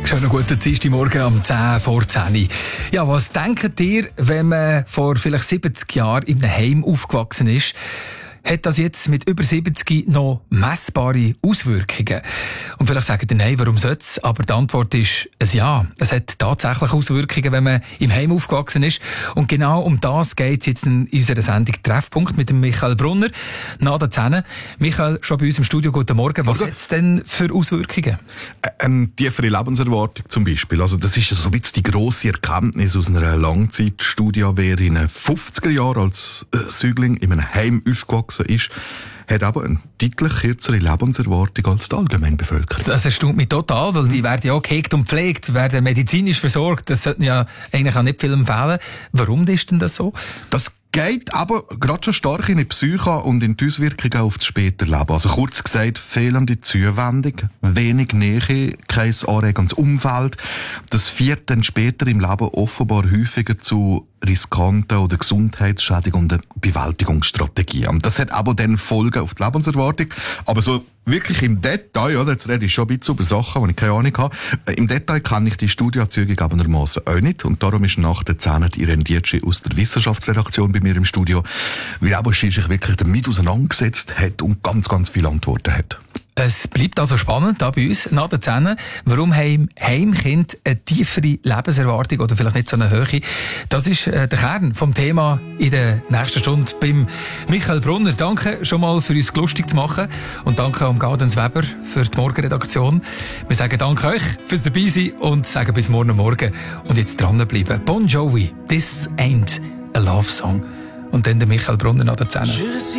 Schönen guten Dienstagmorgen am 10 vor 10. Ja, was denkt ihr, wenn man vor vielleicht 70 Jahren in einem Heim aufgewachsen ist? Hat das jetzt mit über 70 noch messbare Auswirkungen? Und vielleicht sagt ihr, nein, warum sollte es? Aber die Antwort ist ein Ja. Es hat tatsächlich Auswirkungen, wenn man im Heim aufgewachsen ist. Und genau um das geht es jetzt in unserer Sendung Treffpunkt mit dem Michael Brunner. Nach der 10. Michael, schon bei uns im Studio, guten Morgen. Was hat es denn für Auswirkungen? Eine tiefere Lebenserwartung zum Beispiel. Also das ist so ein bisschen die grosse Erkenntnis aus einer Langzeitstudie. Wer in den 50er Jahren als Säugling in einem Heim aufgewachsen ist, hat aber eine deutlich kürzere Lebenserwartung als die allgemeine Bevölkerung. Das erstaunt mich total, weil die werden ja auch gehegt und pflegt, werden medizinisch versorgt. Das sollten ja eigentlich auch nicht viel empfehlen. Warum ist denn das so? Das geht aber gerade schon stark in die Psyche und in die Auswirkungen auf das spätere Leben. Also kurz gesagt, fehlende Zuwendung, wenig Nähe, kein anregendes Umfeld. Das führt dann später im Leben offenbar häufiger zu riskanten oder gesundheitsschädigenden Bewältigungsstrategien. Und das hat aber dann Folgen auf die Lebenserwartung. Aber so wirklich im Detail, oder? Jetzt rede ich schon ein bisschen über Sachen, die ich keine Ahnung habe. Im Detail kann ich die Studieerzeugung abernermassen auch nicht. Und darum ist nach der 10 die Irene Dietschi aus der Wissenschaftsredaktion bei mir im Studio, weil aber sie sich wirklich damit auseinandergesetzt hat und ganz, ganz viele Antworten hat. Es bleibt also spannend da bei uns nach der 10. Warum haben Heimkinder eine tiefere Lebenserwartung oder vielleicht nicht so eine Höhe? Das ist der Kern vom Thema in der nächsten Stunde beim Michael Brunner. Danke schon mal für uns lustig zu machen und danke am Gaudens Weber für die Morgenredaktion. Wir sagen danke euch fürs Dabeisein und sagen bis morgen Morgen. Und jetzt dranbleiben. Bon Jovi, This Ain't a Love Song. Und dann der Michael Brunner nach der 10.